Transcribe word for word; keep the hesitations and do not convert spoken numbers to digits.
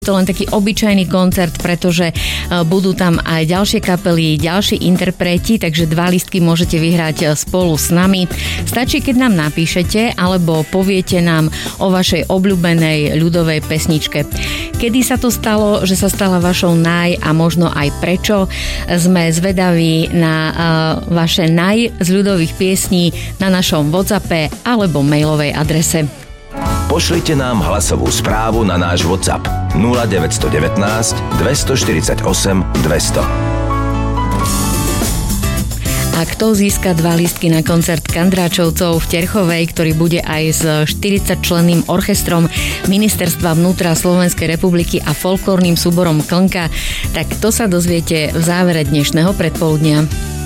To len taký obyčajný koncert, pretože budú tam aj ďalšie kapely, ďalší interpreti, takže dva lístky môžete vyhrať spolu s nami. Stačí, keď nám napíšete alebo poviete nám o vašej obľúbenej ľudovej pesničke. Kedy sa to stalo, že sa stala vašou naj a možno aj prečo? Sme zvedaví na uh, vaše naj z ľudových piesní na našom WhatsAppe alebo mailovej adrese. Pošlite nám hlasovú správu na náš WhatsApp nula deväť jedna deväť, dvestoštyridsaťosem, dvesto. A kto získa dva lístky na koncert Kandráčovcov v Terchovej, ktorý bude aj s štyridsaťčlenným orchestrom Ministerstva vnútra Slovenskej republiky a folklórnym súborom Klnka, tak to sa dozviete v závere dnešného predpoludnia.